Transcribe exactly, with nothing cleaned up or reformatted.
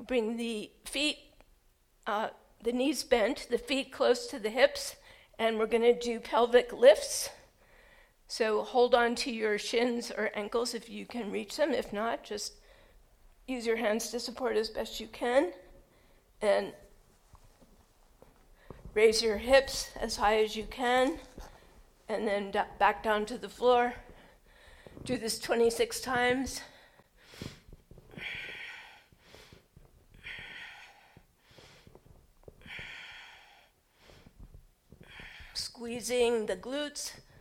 Bring the feet, uh, the knees bent, the feet close to the hips, and we're going to do pelvic lifts. So hold on to your shins or ankles if you can reach them. If not, just use your hands to support as best you can. And raise your hips as high as you can. And then d- back down to the floor. Do this twenty-six times. Squeezing the glutes,